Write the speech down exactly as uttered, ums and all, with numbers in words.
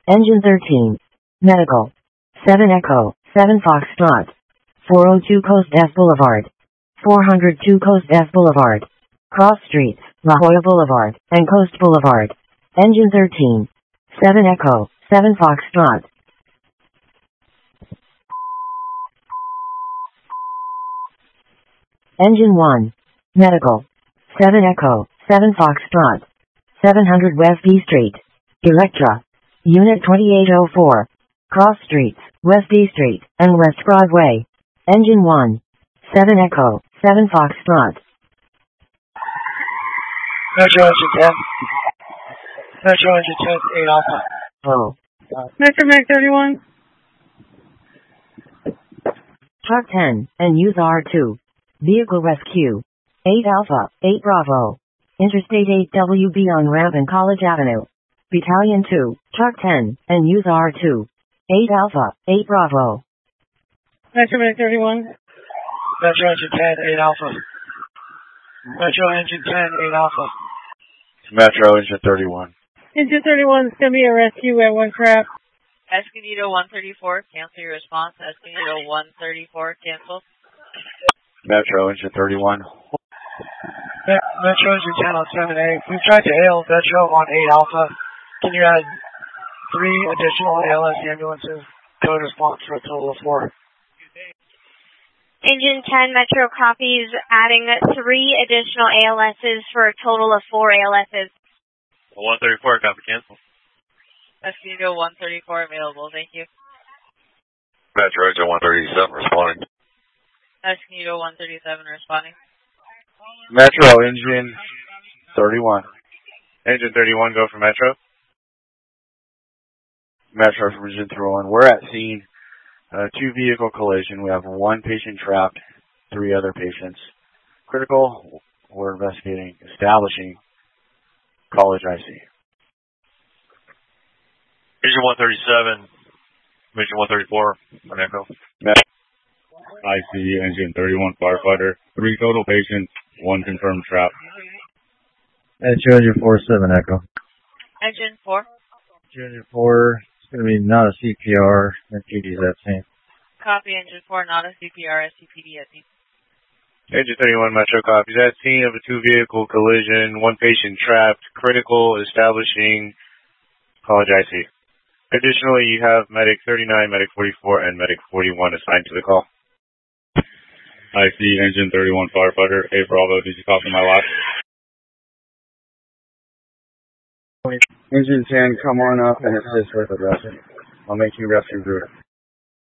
Engine thirteen. Medical. seven Echo, seven Foxtrot. four oh two Coast F Boulevard. four oh two Coast F Boulevard. Cross Streets, La Jolla Boulevard, and Coast Boulevard. Engine thirteen. seven Echo, seven Foxtrot. Engine one. Medical. seven Echo, seven Foxtrot. seven hundred West B Street. Electra. Unit twenty-eight oh four. Cross Streets, West B Street, and West Broadway. Engine one. seven Echo, seven Foxtrot. Metro Engine ten. Metro Engine ten, eight Alpha. Oh. Metro Mac thirty-one. Truck ten, and use R two. Vehicle rescue. eight Alpha, eight Bravo. Interstate eight W B on ramp and College Avenue. Battalion two, Truck ten, and use R two. eight Alpha, eight Bravo. Metro Mac thirty-one. Metro Engine ten, eight Alpha. Metro Engine ten, eight Alpha. Metro Engine thirty-one. Engine thirty-one is going to be a rescue at one craft. Escondido one thirty-four, cancel your response. Escondido one thirty-four, cancel. Metro Engine thirty-one. Metro Engine ten on seven A. We've tried to hail Metro on eight Alpha. Can you add three additional A L S ambulances? Code response for a total of four. Engine ten Metro copies, adding three additional A L Ss for a total of four A L Ss. one thirty-four, copy, cancel. Escondido one thirty-four available, thank you. Metro Engine one thirty-seven responding. Escondido one thirty-seven responding. Metro Engine thirty-one. Engine thirty-one, go for Metro. Metro from Engine thirty-one. We're at scene. Uh, two vehicle collision. We have one patient trapped, three other patients. Critical. We're investigating, establishing College I C. Engine one thirty-seven, Mission one thirty-four, on Echo. I C Engine thirty-one firefighter. Three total patients, one confirmed trap. Metro Engine four seven Echo. Engine four. Engine four, it's going to be not a C P R. S T D's at scene. Copy Engine four, not a C P R, S T P D at scene. Engine thirty-one, Metro copies. At scene of a two-vehicle collision, one patient trapped, critical, establishing College I C. Additionally, you have Medic thirty-nine, Medic forty-four, and Medic forty-one assigned to the call. I C Engine thirty-one firefighter. Hey, Bravo, did you copy my last? Engine ten, come on up and assist with the rescue. I'll make you rescue group.